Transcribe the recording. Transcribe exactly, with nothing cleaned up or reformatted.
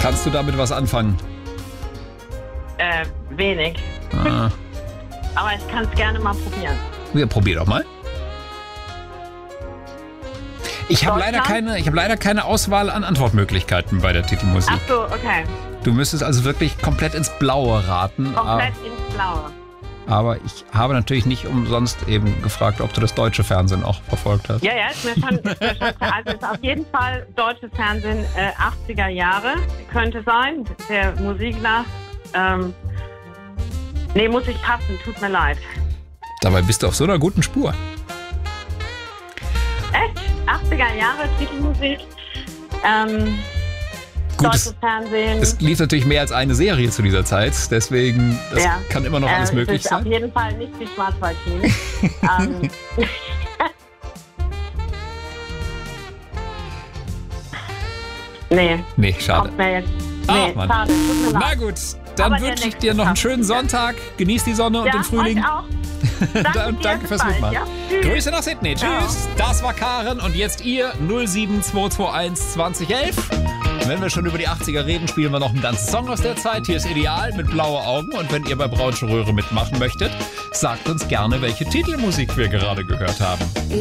Kannst du damit was anfangen? Äh, wenig. Ah. Aber ich kann es gerne mal probieren. Ja, probier doch mal. Ich habe leider keine, ich habe leider keine Auswahl an Antwortmöglichkeiten bei der Titelmusik. Ach so, okay. Du müsstest also wirklich komplett ins Blaue raten. Komplett ins Blaue. Aber ich habe natürlich nicht umsonst eben gefragt, ob du das deutsche Fernsehen auch verfolgt hast. Ja, ja, ist mir schon, ist mir schon klar. Also ist auf jeden Fall deutsches Fernsehen äh, achtziger Jahre. Könnte sein, der Musik nach. Ähm, nee, muss ich passen, tut mir leid. Dabei bist du auf so einer guten Spur. Echt? achtziger Jahre, Titelmusik. Ähm, Gut, deutsches es, Fernsehen. es lief natürlich mehr als eine Serie zu dieser Zeit, deswegen das ja. kann immer noch alles äh, möglich es ist sein. Auf jeden Fall nicht die Schwarzwaldklinik. ähm, nee. Nee, schade. Kommt mir jetzt. Ach, Nee, Mann. schade. Tut mir Na leid. gut, dann Aber der wünsche ich nächste dir noch einen schafft schönen es, ja. Sonntag. Genieß die Sonne und Ja, den Frühling. euch auch. Danke, Und dir, danke bis fürs bald, Mitmachen. ja? Tschüss. Grüße nach Sydney. Tschüss. Das war Karen und jetzt ihr null sieben zwei zwei eins zwanzig elf. Wenn wir schon über die achtziger reden, spielen wir noch einen ganzen Song aus der Zeit. Hier ist Ideal mit Blaue Augen. Und wenn ihr bei Braunsche Röhre mitmachen möchtet, sagt uns gerne, welche Titelmusik wir gerade gehört haben.